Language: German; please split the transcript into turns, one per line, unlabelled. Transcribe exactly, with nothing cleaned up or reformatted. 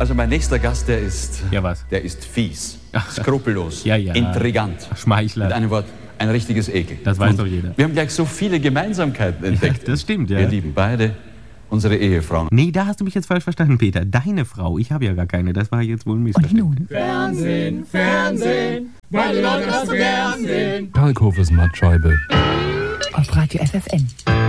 Also mein nächster Gast, der ist...
Ja, was?
Der ist fies, skrupellos,
ja, ja.
intrigant.
Schmeichler.
Mit einem Wort, ein richtiges Ekel.
Das weiß
Und
doch jeder.
Wir haben gleich so viele Gemeinsamkeiten entdeckt.
Das stimmt, ja.
Wir lieben beide unsere Ehefrauen.
Nee, da hast du mich jetzt falsch verstanden, Peter. Deine Frau, ich habe ja gar keine. Das war jetzt wohl ein Missverständnis.
Fernsehen, Fernsehen, weil die Leute das so gern sehen.
Kalkhofes Mattscheibe.
Auf Radio F F N.